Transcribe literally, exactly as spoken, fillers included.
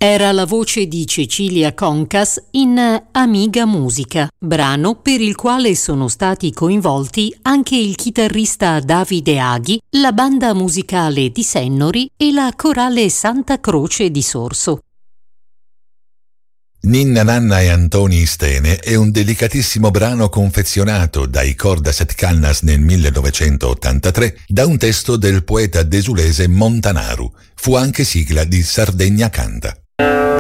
Era la voce di Cecilia Concas in Amiga Musica, brano per il quale sono stati coinvolti anche il chitarrista Davide Aghi, la banda musicale di Sennori e la corale Santa Croce di Sorso. Ninna Nanna e Antoni Istene è un delicatissimo brano confezionato dai Cordaset Cannas nel millenovecentottantatré da un testo del poeta desulese Montanaru. Fu anche sigla di Sardegna Canta.